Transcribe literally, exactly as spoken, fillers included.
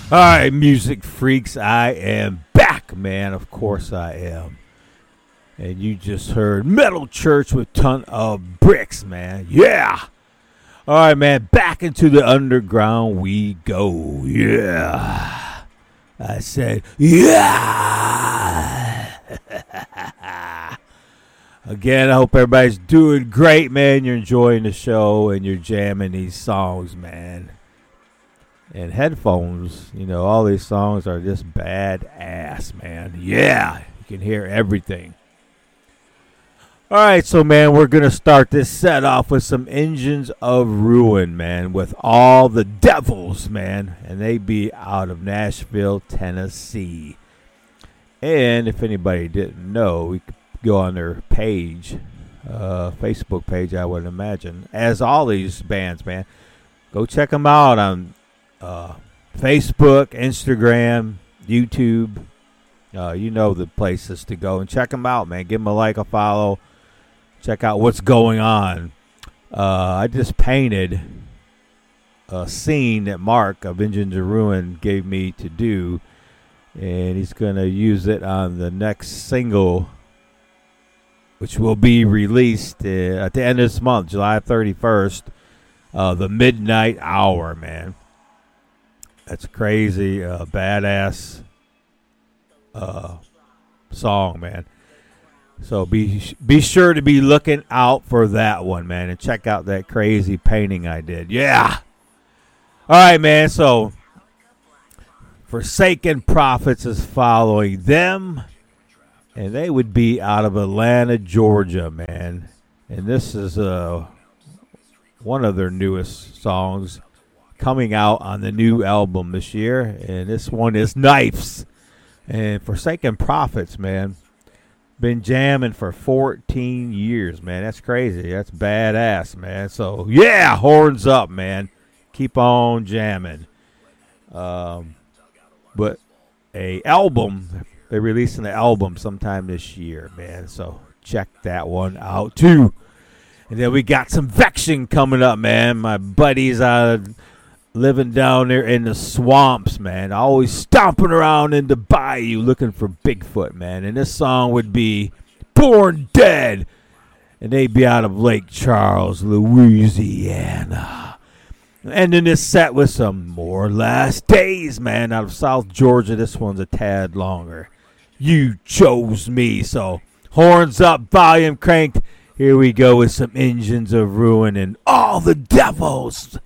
All right, music freaks, I am back, man. Of course I am. And you just heard Metal Church with Ton of Bricks, man. Yeah. All right, man. Back into the underground we go. Yeah. I said, yeah. Again, I hope everybody's doing great, man. You're enjoying the show and you're jamming these songs, man. And headphones, you know, all these songs are just badass, man. Yeah, you can hear everything. All right, so, man, we're going to start this set off with some Engines of Ruin, man, with All the Devils, man. And they be out of Nashville, Tennessee. And if anybody didn't know, we could go on their page, uh, Facebook page, I would imagine, as all these bands, man. Go check them out on uh, Facebook, Instagram, YouTube. Uh, you know the places to go and check them out, man. Give them a like, a follow. Check out what's going on. Uh, I just painted a scene that Mark of Engines of Ruin gave me to do, and he's going to use it on the next single, which will be released uh, at the end of this month, July thirty-first, uh, The Midnight Hour, man. That's crazy, uh, badass uh, song, man. So be be sure to be looking out for that one, man, and check out that crazy painting I did. Yeah. All right, man. So Forsaken Prophets is following them, and they would be out of Atlanta, Georgia, man. And this is uh one of their newest songs coming out on the new album this year, and this one is Knives. And Forsaken Prophets, man. Been jamming for fourteen years, man. That's crazy. That's badass, man. So, yeah, horns up, man. Keep on jamming. Um, but a album, they're releasing an album sometime this year, man. So check that one out, too. And then we got some Vection coming up, man. My buddies are living down there in the swamps, man. Always stomping around in the bayou looking for Bigfoot, man. And this song would be Born Dead. And they'd be out of Lake Charles, Louisiana. Ending this set with some More Last Days, man, out of South Georgia. This one's a tad longer. You chose me. So, horns up, volume cranked. Here we go with some Engines of Ruin and All the Devils.